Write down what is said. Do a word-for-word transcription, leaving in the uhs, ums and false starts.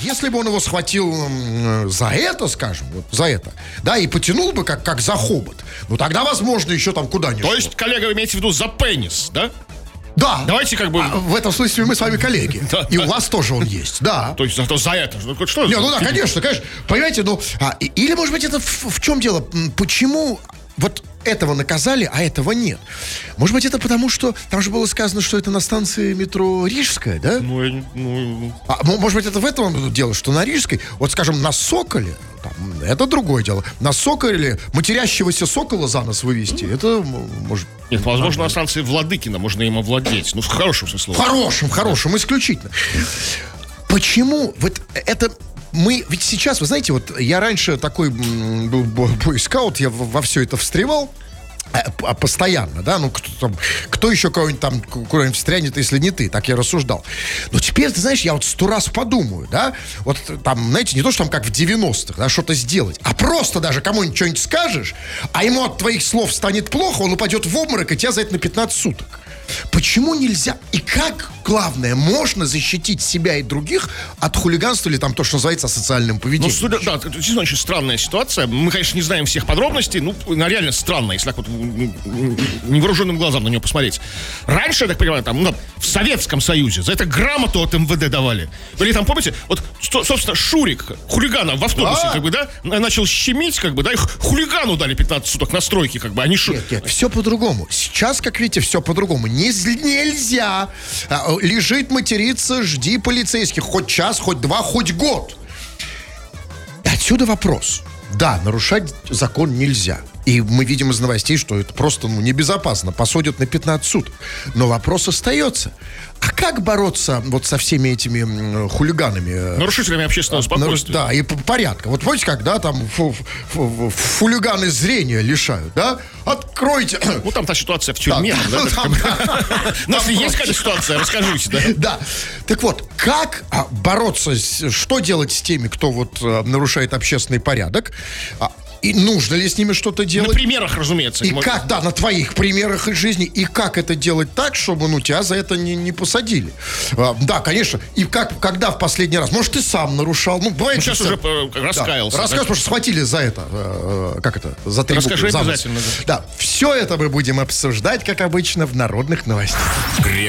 если бы он его схватил м, за это, скажем, вот за это, да, и потянул бы как, как за хобот, ну тогда, возможно, еще там куда-нибудь. То есть, коллега, вы имеете в виду за пенис, да? Да. Давайте как бы... А, в этом смысле мы с вами коллеги. Да, и да. у вас тоже он есть, да. То есть за, за это. Ну, что Не, за- ну да, конечно, конечно. Понимаете, ну... а, и- или, может быть, это в, в чем дело? М, Почему вот этого наказали, а этого нет? Может быть, это потому, что... Там же было сказано, что это на станции метро Рижская, да? Ну, я не- ну, А, мо- может быть, это в этом дело, что на Рижской, вот, скажем, на Соколе, там, это другое дело. На Соколе матерящегося сокола за нос вывести, это м, может... нет, возможно, на станции Владыкина можно им овладеть. Ну, в хорошем смысле В слова. хорошем, в хорошем, исключительно. Почему вот это... Мы, ведь сейчас, вы знаете, вот я раньше такой м, был бо- бойскаут, я во, во все это встревал, а, п- а постоянно, да, ну, кто, там, кто еще кого-нибудь там ку- куда-нибудь встрянет, если не ты, так я рассуждал. Но теперь, ты знаешь, я вот сто раз подумаю, да, вот там, знаете, не то, что там как в девяностых, да, что-то сделать, а просто даже кому-нибудь что-нибудь скажешь, а ему от твоих слов станет плохо, он упадет в обморок, и тебя за это на пятнадцать суток. Почему нельзя? И как, главное, можно защитить себя и других от хулиганства или там то, что называется асоциальным Ну, поведением? судя, да, это действительно очень странная ситуация. Мы, конечно, не знаем всех подробностей. Ну, она реально странная, если так вот м, м, невооруженным глазом на нее посмотреть. Раньше, я так понимаю, там, ну, в Советском Союзе за это грамоту от эм вэ дэ давали. Или там, помните, вот, сто- собственно, Шурик, хулигана в автобусе, Да. как бы, да, на- начал щемить, как бы, да, и х- хулигану дали пятнадцать суток на стройке, как бы, они шу... Нет, нет, все по-другому. Сейчас, как видите, все по-другому. Не, нельзя а, лежит, материться, жди полицейских. Хоть час, хоть два, хоть год. И отсюда вопрос. Да, нарушать закон нельзя. И мы видим из новостей, что это просто ну, небезопасно. Посадят на пятнадцать суток. Но вопрос остается. А как бороться вот со всеми этими м, хулиганами? э, нарушителями общественного спокойствия. Да, и п- порядка. Вот помните, когда там фу- фу- фу- хулиганы зрения лишают, да? Откройте. Ну, там та ситуация в тюрьме. Да, да, ну, так, там, как бы. да. Ну, если Там есть какая-то ситуация, расскажите, да. Да. Так вот, как а, бороться, с, что делать с теми, кто вот а, нарушает общественный порядок? А, и нужно ли с ними что-то На делать? примерах, разумеется. И Мы- как, да, на твоих примерах из жизни, и как это делать так, чтобы, ну, тебя за это не, не посадили. А, да, конечно. И как, когда в последний раз? Может, ты сам нарушал? Ну, бывает... Ну, сейчас же- уже э, раскаялся. Да, да. раскаялся, потому что схватили за это. э, э, Как это? За три Расскажи буквы, за нос. обязательно, Да, все это мы будем обсуждать, как обычно, в народных новостях.